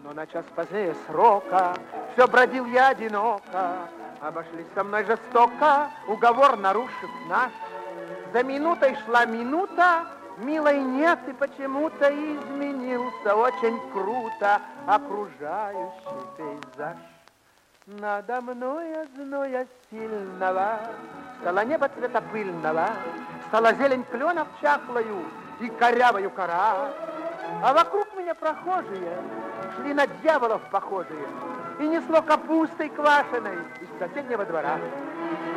Но на час позднее срока все бродил я одиноко. Обошлись со мной жестоко, уговор нарушив наш. За минутой шла минута, милой нет, и почему-то изменился очень круто окружающий пейзаж. Надо мной зноя сильного стало небо цвета пыльного, стала зелень кленов чахлою и корявою кора. А вокруг меня прохожие шли на дьяволов похожие и несло капустой квашеной из соседнего двора.